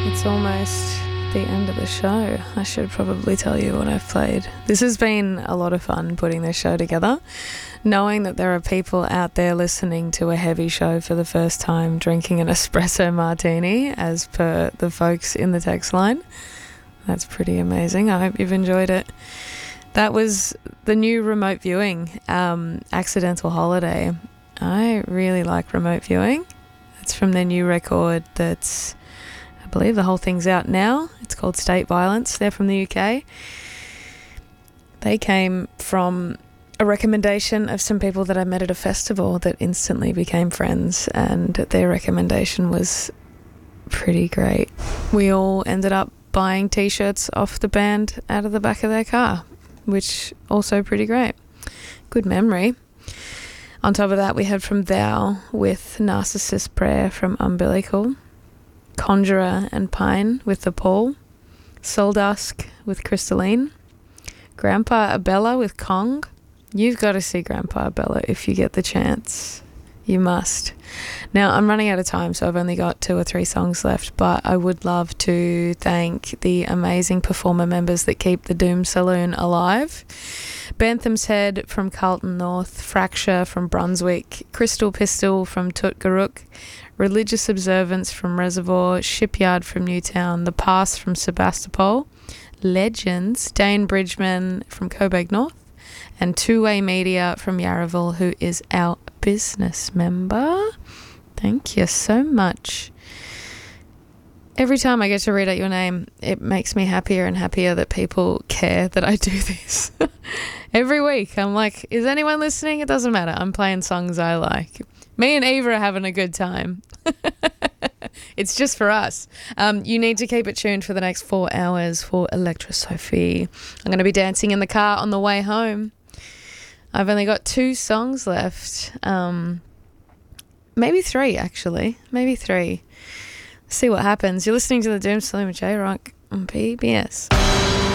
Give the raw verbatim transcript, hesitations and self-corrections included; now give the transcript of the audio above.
It's almost the end of the show. I should probably tell you what I've played. This has been a lot of fun putting this show together, knowing that there are people out there listening to a heavy show for the first time, drinking an espresso martini as per the folks in the text line. That's pretty amazing. I hope you've enjoyed it. That was the new remote viewing, um, Accidental Holiday. I really like remote viewing. It's from their new record that's, I believe the whole thing's out now. It's called State Violence. They're from the U K. They came from a recommendation of some people that I met at a festival that instantly became friends, and their recommendation was pretty great. We all ended up buying t-shirts off the band out of the back of their car, which also pretty great. Good memory. On top of that, we had from Thou with Narcissist Prayer from Umbilical, Conjurer and Pine with The Paul, Soul Dusk with Crystalline, Grandpa Abella with Kong. You've got to see Grandpa Abella if you get the chance. You must. Now, I'm running out of time, so I've only got two or three songs left, but I would love to thank the amazing performer members that keep the Doom Saloon alive. Bantham's Head from Carlton North, Fracture from Brunswick, Crystal Pistol from Tutgaruk, Religious Observance from Reservoir, Shipyard from Newtown, The Pass from Sebastopol, Legends, Dane Bridgman from Coburg North, and Two Way Media from Yarraville, who is our business member. Thank you so much. Every time I get to read out your name, it makes me happier and happier that people care that I do this. Every week, I'm like, is anyone listening? It doesn't matter. I'm playing songs I like. Me and Eva are having a good time. It's just for us. Um, you need to keep it tuned for the next four hours for Electra Sophie. I'm going to be dancing in the car on the way home. I've only got two songs left. Um, maybe three, actually. Maybe three. See what happens. You're listening to the Doom Saloon with J-Rock on P B S.